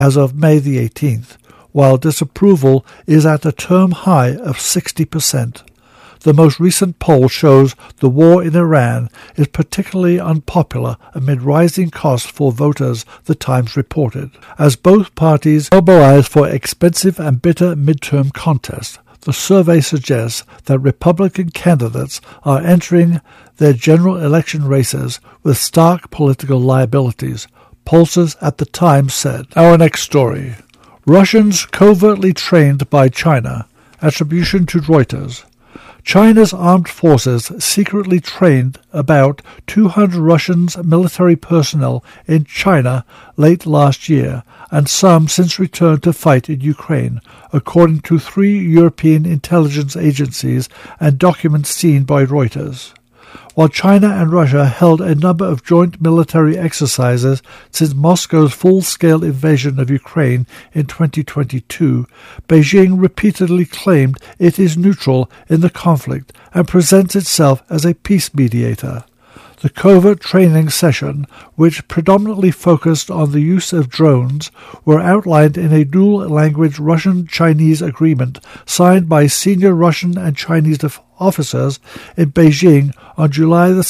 as of May the 18th, while disapproval is at a term high of 60%. The most recent poll shows the war in Iran is particularly unpopular amid rising costs for voters, the Times reported. As both parties mobilize for expensive and bitter midterm contests, the survey suggests that Republican candidates are entering their general election races with stark political liabilities, pollsters at the Times said. Our next story. Russians covertly trained by China. Attribution to Reuters. China's armed forces secretly trained about 200 Russian military personnel in China late last year, and some since returned to fight in Ukraine, according to 3 European intelligence agencies and documents seen by Reuters. While China and Russia held a number of joint military exercises since Moscow's full-scale invasion of Ukraine in 2022, Beijing repeatedly claimed it is neutral in the conflict and presents itself as a peace mediator. The covert training session, which predominantly focused on the use of drones, were outlined in a dual-language Russian-Chinese agreement signed by senior Russian and Chinese officers in Beijing on July 2,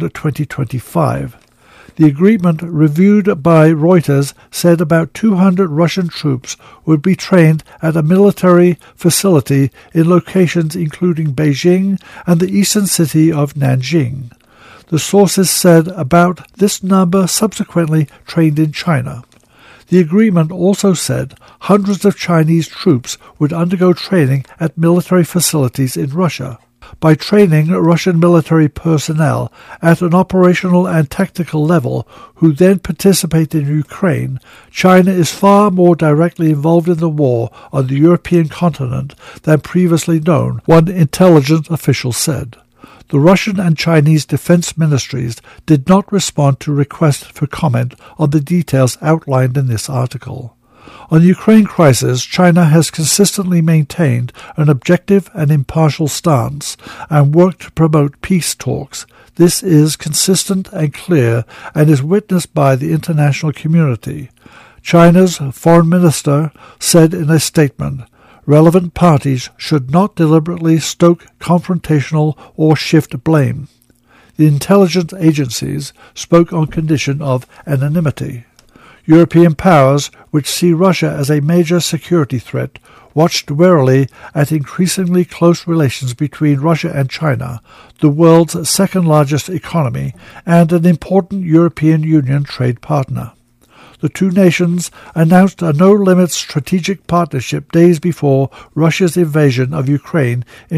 2025. The agreement, reviewed by Reuters, said about 200 Russian troops would be trained at a military facility in locations including Beijing and the eastern city of Nanjing. The sources said about this number subsequently trained in China. The agreement also said hundreds of Chinese troops would undergo training at military facilities in Russia. By training Russian military personnel at an operational and tactical level who then participate in Ukraine, China is far more directly involved in the war on the European continent than previously known, one intelligence official said. The Russian and Chinese defense ministries did not respond to requests for comment on the details outlined in this article. On the Ukraine crisis, China has consistently maintained an objective and impartial stance and worked to promote peace talks. This is consistent and clear and is witnessed by the international community. China's foreign minister said in a statement, "Relevant parties should not deliberately stoke confrontational or shift blame." The intelligence agencies spoke on condition of anonymity. European powers, which see Russia as a major security threat, watched warily at increasingly close relations between Russia and China, the world's second-largest economy and an important European Union trade partner. The two nations announced a no-limits strategic partnership days before Russia's invasion of Ukraine in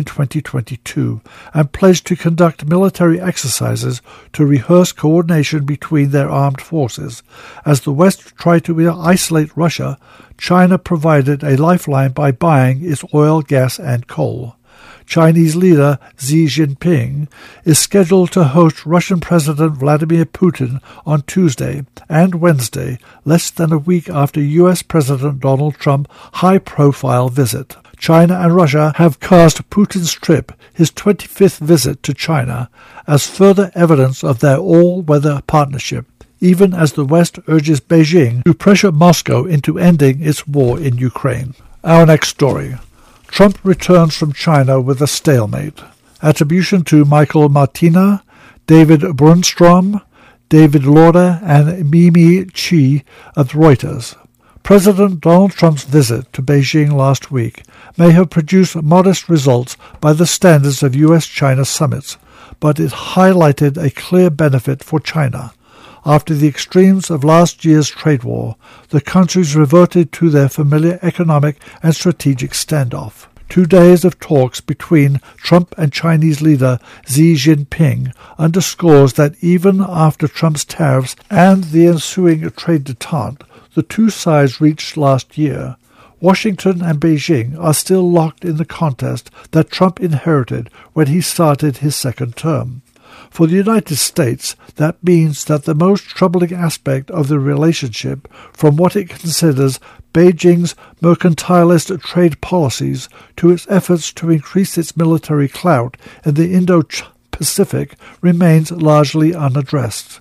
2022 and pledged to conduct military exercises to rehearse coordination between their armed forces. As the West tried to isolate Russia, China provided a lifeline by buying its oil, gas, and coal. Chinese leader Xi Jinping is scheduled to host Russian President Vladimir Putin on Tuesday and Wednesday, less than a week after U.S. President Donald Trump's high-profile visit. China and Russia have cast Putin's trip, his 25th visit to China, as further evidence of their all-weather partnership, even as the West urges Beijing to pressure Moscow into ending its war in Ukraine. Our next story. Trump returns from China with a stalemate. Attribution to Michael Martina, David Brunstrom, David Lauder, and Mimi Chi of Reuters. President Donald Trump's visit to Beijing last week may have produced modest results by the standards of U.S.-China summits, but it highlighted a clear benefit for China. After the extremes of last year's trade war, the countries reverted to their familiar economic and strategic standoff. 2 days of talks between Trump and Chinese leader Xi Jinping underscores that even after Trump's tariffs and the ensuing trade détente the two sides reached last year, Washington and Beijing are still locked in the contest that Trump inherited when he started his second term. For the United States, that means that the most troubling aspect of the relationship, from what it considers Beijing's mercantilist trade policies to its efforts to increase its military clout in the Indo-Pacific, remains largely unaddressed.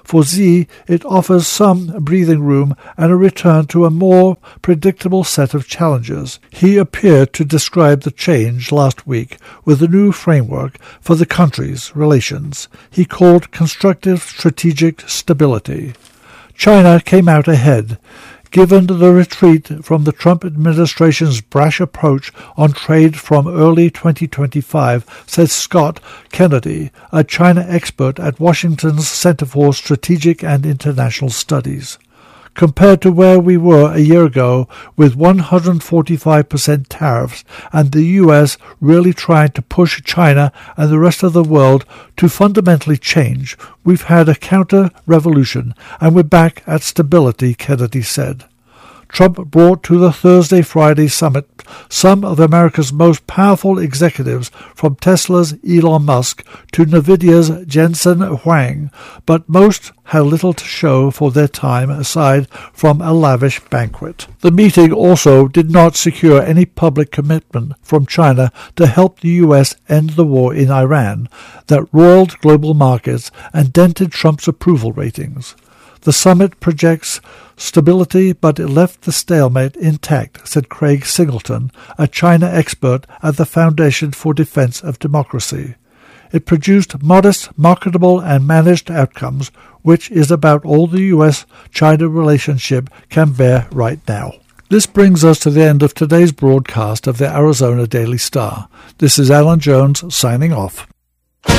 For Xi, it offers some breathing room and a return to a more predictable set of challenges. He appeared to describe the change last week with a new framework for the country's relations he called constructive strategic stability. China came out ahead. Given the retreat from the Trump administration's brash approach on trade from early 2025, said Scott Kennedy, a China expert at Washington's Center for Strategic and International Studies. Compared to where we were a year ago with 145% tariffs and the U.S. really trying to push China and the rest of the world to fundamentally change, we've had a counter-revolution and we're back at stability, Kennedy said. Trump brought to the Thursday-Friday summit some of America's most powerful executives, from Tesla's Elon Musk to NVIDIA's Jensen Huang, but most had little to show for their time aside from a lavish banquet. The meeting also did not secure any public commitment from China to help the U.S. end the war in Iran that roiled global markets and dented Trump's approval ratings. The summit projects stability, but it left the stalemate intact, said Craig Singleton, a China expert at the Foundation for Defense of Democracy. It produced modest, marketable, and managed outcomes, which is about all the U.S.-China relationship can bear right now. This brings us to the end of today's broadcast of the Arizona Daily Star. This is Alan Jones signing off.